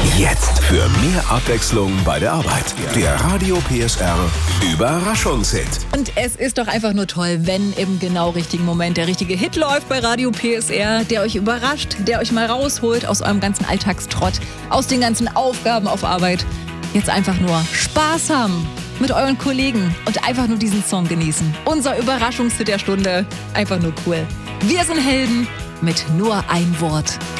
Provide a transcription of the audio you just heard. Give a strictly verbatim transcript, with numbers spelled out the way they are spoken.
Jetzt für mehr Abwechslung bei der Arbeit. Der Radio P S R Überraschungshit. Und es ist doch einfach nur toll, wenn im genau richtigen Moment der richtige Hit läuft bei Radio P S R, der euch überrascht, der euch mal rausholt aus eurem ganzen Alltagstrott, aus den ganzen Aufgaben auf Arbeit. Jetzt einfach nur Spaß haben mit euren Kollegen und einfach nur diesen Song genießen. Unser Überraschungshit der Stunde. Einfach nur cool. Wir sind Helden mit nur ein Wort.